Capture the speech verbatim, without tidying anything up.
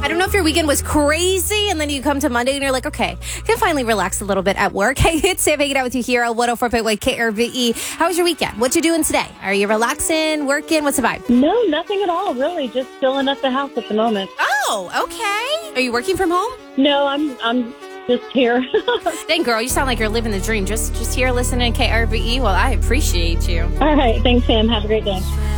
don't know if your weekend was crazy and then you come to Monday and you're like, okay, I can finally relax a little bit at work. Hey, it's Sam hanging out with you here on one oh four point one K R V E. How was your weekend? What you doing today? Are you relaxing, working? What's the vibe? No, nothing at all, really. Just chilling at the house at the moment. Oh, okay. Are you working from home? No, I'm I'm just here. Dang, girl, you sound like you're living the dream. Just, just here listening to K R V E. Well, I appreciate you. All right. Thanks, Sam. Have a great day.